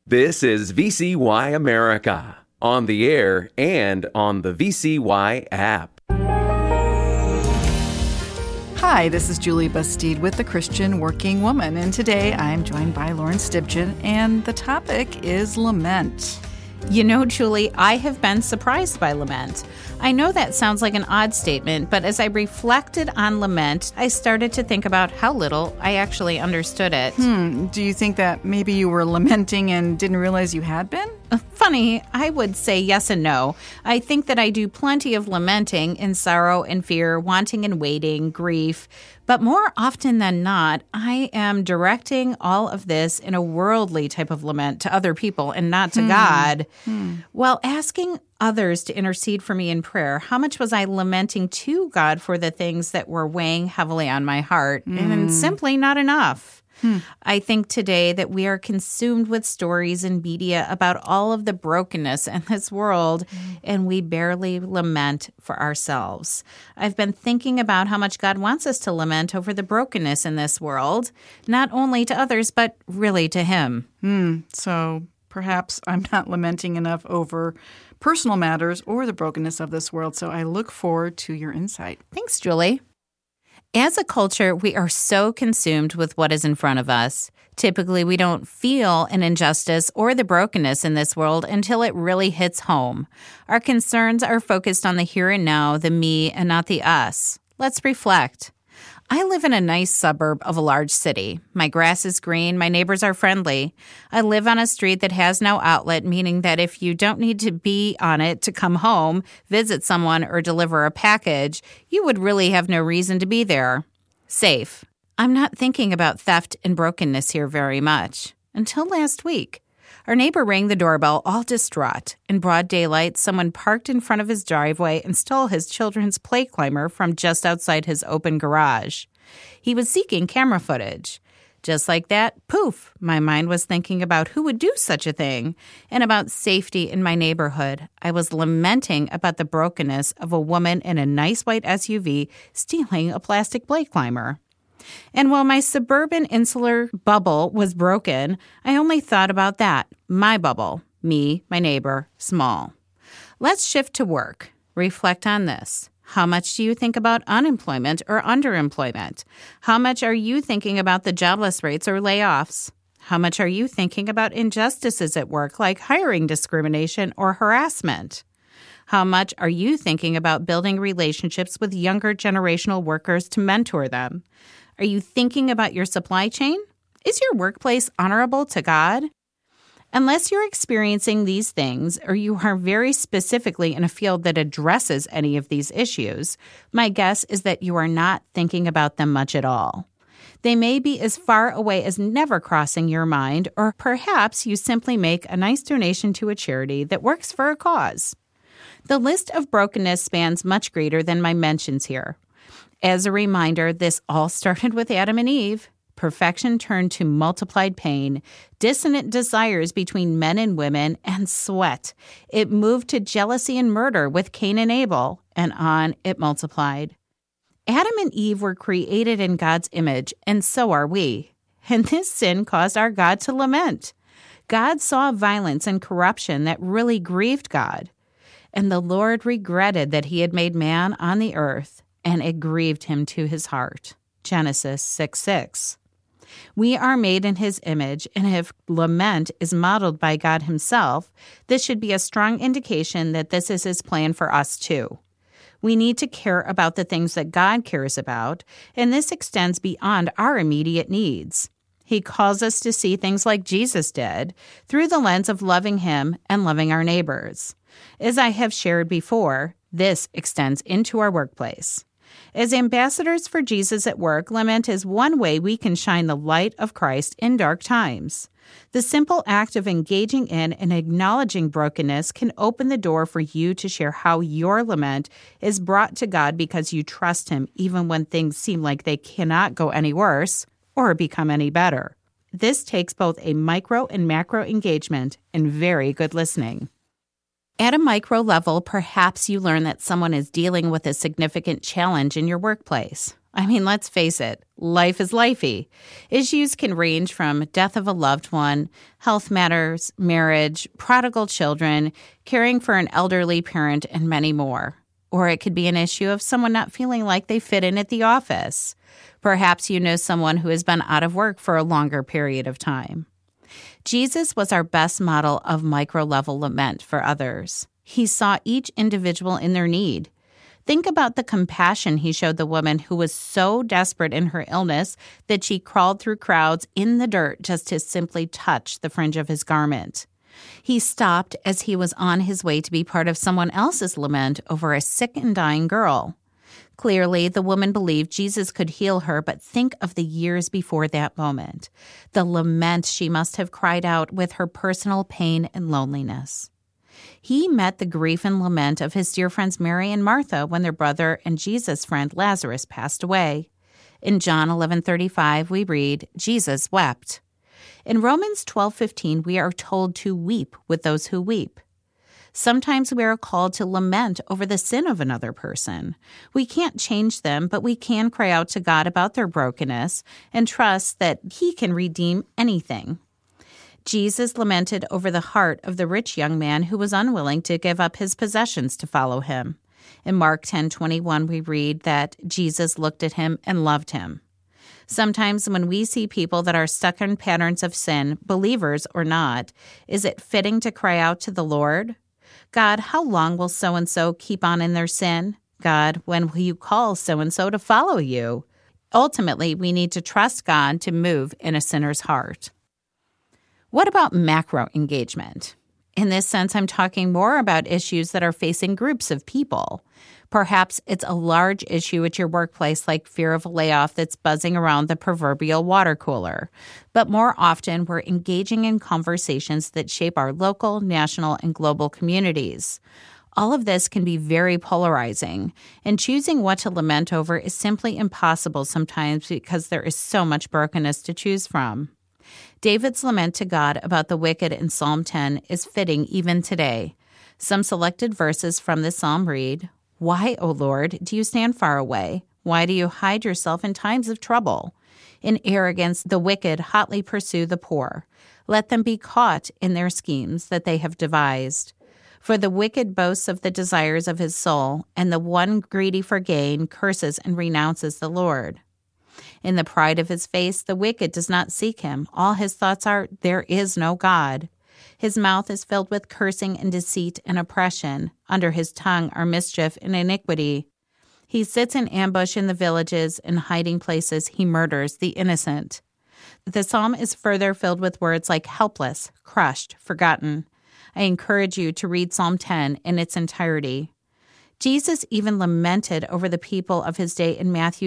This is VCY America, on the air and on the VCY app. Hi, this is Julie Bastide with The Christian Working Woman, and today I'm joined by Lauren Stibgen, and the topic is lament. You know, Julie, I have been surprised by lament. I know that sounds like an odd statement, but as I reflected on lament, I started to think about how little I actually understood it. Do you think that maybe you were lamenting and didn't realize you had been? Funny, I would say yes and no. I think that I do plenty of lamenting in sorrow and fear, wanting and waiting, grief. But more often than not, I am directing all of this in a worldly type of lament to other people and not to God. While asking others to intercede for me in prayer, how much was I lamenting to God for the things that were weighing heavily on my heart? And simply not enough. I think today that we are consumed with stories and media about all of the brokenness in this world, and we barely lament for ourselves. I've been thinking about how much God wants us to lament over the brokenness in this world, not only to others, but really to Him. So perhaps I'm not lamenting enough over personal matters or the brokenness of this world, so I look forward to your insight. Thanks, Julie. As a culture, we are so consumed with what is in front of us. Typically, we don't feel an injustice or the brokenness in this world until it really hits home. Our concerns are focused on the here and now, the me, and not the us. Let's reflect. I live in a nice suburb of a large city. My grass is green. My neighbors are friendly. I live on a street that has no outlet, meaning that if you don't need to be on it to come home, visit someone, or deliver a package, you would really have no reason to be there. Safe. I'm not thinking about theft and brokenness here very much. Until last week. Our neighbor rang the doorbell, all distraught. In broad daylight, someone parked in front of his driveway and stole his children's play climber from just outside his open garage. He was seeking camera footage. Just like that, poof, my mind was thinking about who would do such a thing and about safety in my neighborhood. I was lamenting about the brokenness of a woman in a nice white SUV stealing a plastic play climber. And while my suburban insular bubble was broken, I only thought about that, my bubble, me, my neighbor, small. Let's shift to work. Reflect on this. How much do you think about unemployment or underemployment? How much are you thinking about the jobless rates or layoffs? How much are you thinking about injustices at work like hiring discrimination or harassment? How much are you thinking about building relationships with younger generational workers to mentor them? Are you thinking about your supply chain? Is your workplace honorable to God? Unless you're experiencing these things or you are very specifically in a field that addresses any of these issues, my guess is that you are not thinking about them much at all. They may be as far away as never crossing your mind, or perhaps you simply make a nice donation to a charity that works for a cause. The list of brokenness spans much greater than my mentions here. As a reminder, this all started with Adam and Eve. Perfection turned to multiplied pain, dissonant desires between men and women, and sweat. It moved to jealousy and murder with Cain and Abel, and on it multiplied. Adam and Eve were created in God's image, and so are we. And this sin caused our God to lament. God saw violence and corruption that really grieved God. And the Lord regretted that he had made man on the earth, and it grieved him to his heart. Genesis 6:6. We are made in his image, and if lament is modeled by God himself, this should be a strong indication that this is his plan for us too. We need to care about the things that God cares about, and this extends beyond our immediate needs. He calls us to see things like Jesus did, through the lens of loving him and loving our neighbors. As I have shared before, this extends into our workplace. As ambassadors for Jesus at work, lament is one way we can shine the light of Christ in dark times. The simple act of engaging in and acknowledging brokenness can open the door for you to share how your lament is brought to God because you trust him even when things seem like they cannot go any worse or become any better. This takes both a micro and macro engagement and very good listening. At a micro level, perhaps you learn that someone is dealing with a significant challenge in your workplace. I mean, let's face it, life is lifey. Issues can range from death of a loved one, health matters, marriage, prodigal children, caring for an elderly parent, and many more. Or it could be an issue of someone not feeling like they fit in at the office. Perhaps you know someone who has been out of work for a longer period of time. Jesus was our best model of micro-level lament for others. He saw each individual in their need. Think about the compassion he showed the woman who was so desperate in her illness that she crawled through crowds in the dirt just to simply touch the fringe of his garment. He stopped as he was on his way to be part of someone else's lament over a sick and dying girl. Clearly, the woman believed Jesus could heal her, but think of the years before that moment. The lament she must have cried out with her personal pain and loneliness. He met the grief and lament of his dear friends Mary and Martha when their brother and Jesus' friend Lazarus passed away. In John 11:35, we read, Jesus wept. In Romans 12:15, we are told to weep with those who weep. Sometimes we are called to lament over the sin of another person. We can't change them, but we can cry out to God about their brokenness and trust that He can redeem anything. Jesus lamented over the heart of the rich young man who was unwilling to give up his possessions to follow Him. In Mark 10:21, we read that Jesus looked at him and loved him. Sometimes when we see people that are stuck in patterns of sin, believers or not, is it fitting to cry out to the Lord? God, how long will so-and-so keep on in their sin? God, when will you call so-and-so to follow you? Ultimately, we need to trust God to move in a sinner's heart. What about macro engagement? In this sense, I'm talking more about issues that are facing groups of people. Perhaps it's a large issue at your workplace like fear of a layoff that's buzzing around the proverbial water cooler. But more often, we're engaging in conversations that shape our local, national, and global communities. All of this can be very polarizing, and choosing what to lament over is simply impossible sometimes because there is so much brokenness to choose from. David's lament to God about the wicked in Psalm 10 is fitting even today. Some selected verses from this psalm read, Why, O Lord, do you stand far away? Why do you hide yourself in times of trouble? In arrogance, the wicked hotly pursue the poor. Let them be caught in their schemes that they have devised. For the wicked boasts of the desires of his soul, and the one greedy for gain curses and renounces the Lord. In the pride of his face, the wicked does not seek him. All his thoughts are, there is no God. His mouth is filled with cursing and deceit and oppression. Under his tongue are mischief and iniquity. He sits in ambush in the villages, in hiding places he murders the innocent. The psalm is further filled with words like helpless, crushed, forgotten. I encourage you to read Psalm 10 in its entirety. Jesus even lamented over the people of his day in Matthew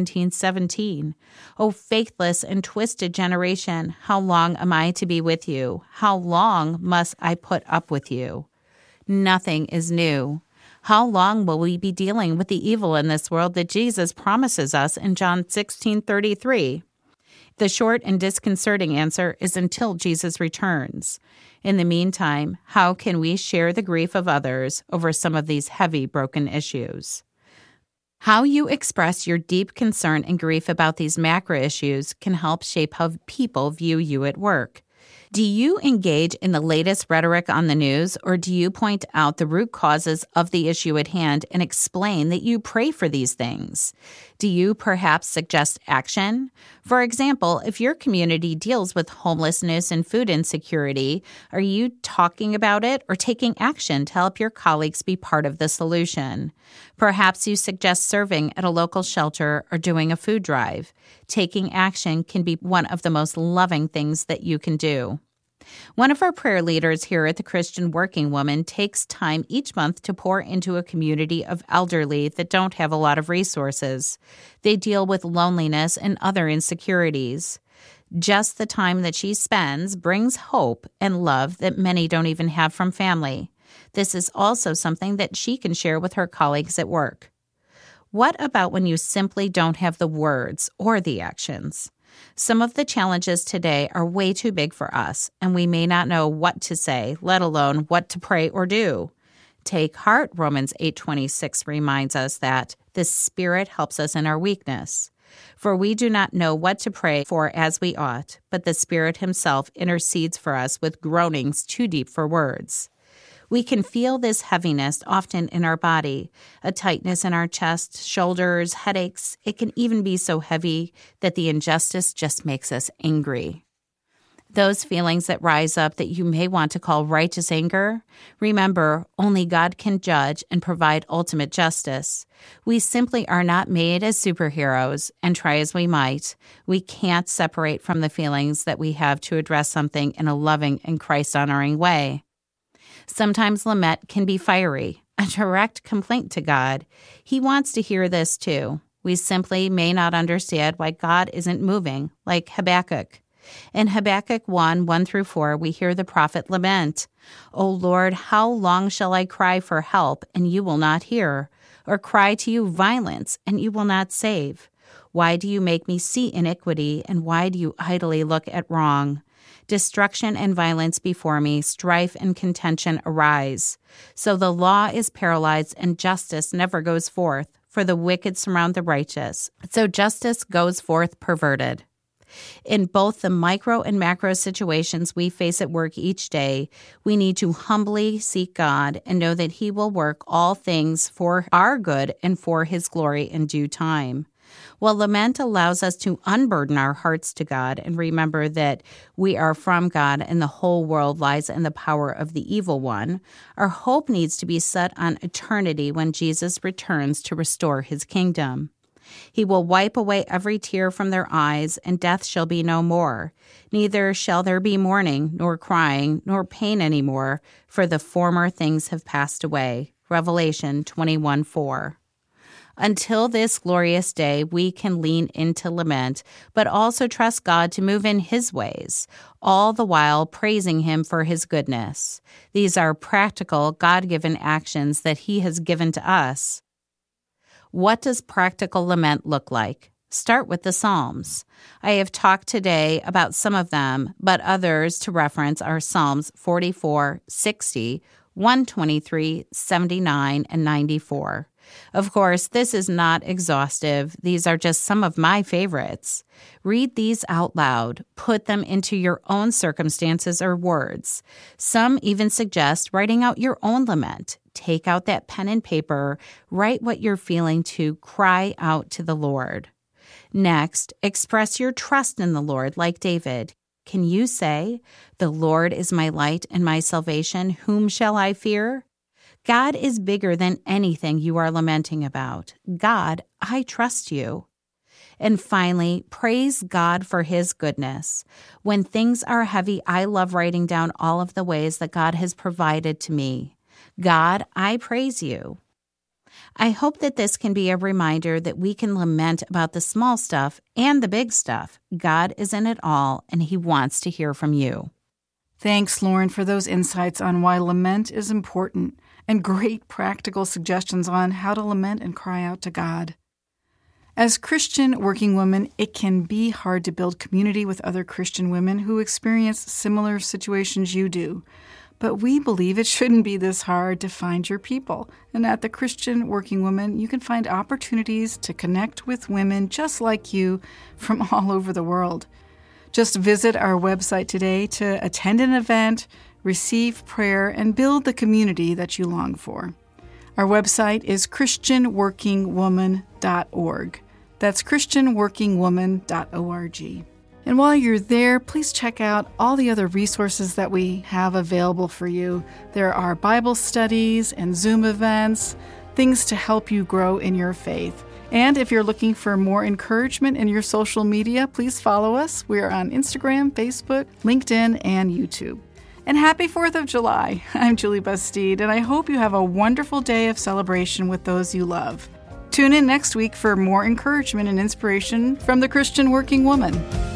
17:17. O faithless and twisted generation, how long am I to be with you? How long must I put up with you? Nothing is new. How long will we be dealing with the evil in this world that Jesus promises us in John 16:33? The short and disconcerting answer is until Jesus returns. In the meantime, how can we share the grief of others over some of these heavy, broken issues? How you express your deep concern and grief about these macro issues can help shape how people view you at work. Do you engage in the latest rhetoric on the news, or do you point out the root causes of the issue at hand and explain that you pray for these things? Do you perhaps suggest action? For example, if your community deals with homelessness and food insecurity, are you talking about it or taking action to help your colleagues be part of the solution? Perhaps you suggest serving at a local shelter or doing a food drive. Taking action can be one of the most loving things that you can do. One of our prayer leaders here at the Christian Working Woman takes time each month to pour into a community of elderly that don't have a lot of resources. They deal with loneliness and other insecurities. Just the time that she spends brings hope and love that many don't even have from family. This is also something that she can share with her colleagues at work. What about when you simply don't have the words or the actions? Some of the challenges today are way too big for us, and we may not know what to say, let alone what to pray or do. Take heart, Romans 8:26 reminds us that the Spirit helps us in our weakness. For we do not know what to pray for as we ought, but the Spirit himself intercedes for us with groanings too deep for words. We can feel this heaviness often in our body, a tightness in our chest, shoulders, headaches. It can even be so heavy that the injustice just makes us angry. Those feelings that rise up that you may want to call righteous anger, remember, only God can judge and provide ultimate justice. We simply are not made as superheroes, and try as we might, we can't separate from the feelings that we have to address something in a loving and Christ-honoring way. Sometimes lament can be fiery, a direct complaint to God. He wants to hear this too. We simply may not understand why God isn't moving, like Habakkuk. In Habakkuk 1:1-4, we hear the prophet lament, "O Lord, how long shall I cry for help, and you will not hear? Or cry to you violence, and you will not save? Why do you make me see iniquity, and why do you idly look at wrong? Destruction and violence before me, strife and contention arise. So the law is paralyzed, and justice never goes forth, for the wicked surround the righteous. So justice goes forth perverted." In both the micro and macro situations we face at work each day, we need to humbly seek God and know that He will work all things for our good and for His glory in due time. While lament allows us to unburden our hearts to God and remember that we are from God and the whole world lies in the power of the evil one, our hope needs to be set on eternity when Jesus returns to restore His kingdom. He will wipe away every tear from their eyes, and death shall be no more. Neither shall there be mourning, nor crying, nor pain any more, for the former things have passed away. Revelation 21:4. Until this glorious day, we can lean into lament, but also trust God to move in His ways, all the while praising Him for His goodness. These are practical, God-given actions that He has given to us. What does practical lament look like? Start with the Psalms. I have talked today about some of them, but others to reference are Psalms 44, 60, 123, 79, and 94. Of course, this is not exhaustive. These are just some of my favorites. Read these out loud. Put them into your own circumstances or words. Some even suggest writing out your own lament. Take out that pen and paper. Write what you're feeling to cry out to the Lord. Next, express your trust in the Lord like David. Can you say, "The Lord is my light and my salvation. Whom shall I fear?" God is bigger than anything you are lamenting about. God, I trust you. And finally, praise God for His goodness. When things are heavy, I love writing down all of the ways that God has provided to me. God, I praise you. I hope that this can be a reminder that we can lament about the small stuff and the big stuff. God is in it all, and He wants to hear from you. Thanks, Lauren, for those insights on why lament is important and great practical suggestions on how to lament and cry out to God. As Christian working women, it can be hard to build community with other Christian women who experience similar situations you do. But we believe it shouldn't be this hard to find your people. And at the Christian Working Woman, you can find opportunities to connect with women just like you from all over the world. Just visit our website today to attend an event, receive prayer, and build the community that you long for. Our website is christianworkingwoman.org. That's christianworkingwoman.org. And while you're there, please check out all the other resources that we have available for you. There are Bible studies and Zoom events, things to help you grow in your faith. And if you're looking for more encouragement in your social media, please follow us. We are on Instagram, Facebook, LinkedIn, and YouTube. And happy 4th of July. I'm Julie Bastide, and I hope you have a wonderful day of celebration with those you love. Tune in next week for more encouragement and inspiration from the Christian Working Woman.